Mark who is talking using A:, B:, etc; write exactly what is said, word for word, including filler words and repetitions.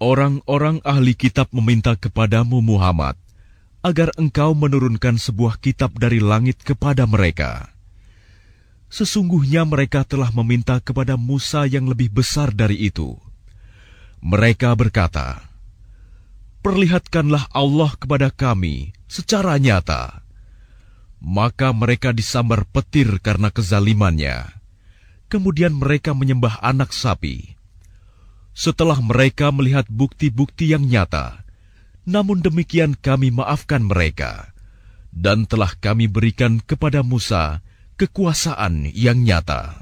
A: Orang-orang ahli kitab meminta kepadamu Muhammad agar engkau menurunkan sebuah kitab dari langit kepada mereka. Sesungguhnya mereka telah meminta kepada Musa yang lebih besar dari itu. Mereka berkata, "Perlihatkanlah Allah kepada kami secara nyata." Maka mereka disambar petir karena kezalimannya. Kemudian mereka menyembah anak sapi. Setelah mereka melihat bukti-bukti yang nyata, namun demikian kami maafkan mereka, dan telah kami berikan kepada Musa kekuasaan yang nyata.